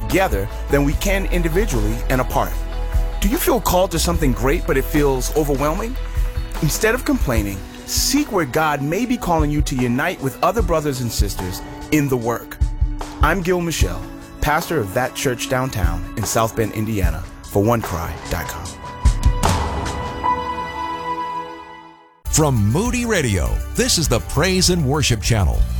together than we can individually and apart. Do you feel called to something great, but it feels overwhelming? Instead of complaining, seek where God may be calling you to unite with other brothers and sisters in the work. I'm Gil Michelle, pastor of That Church downtown in South Bend, Indiana, for OneCry.com. From Moody Radio, this is the Praise and Worship Channel.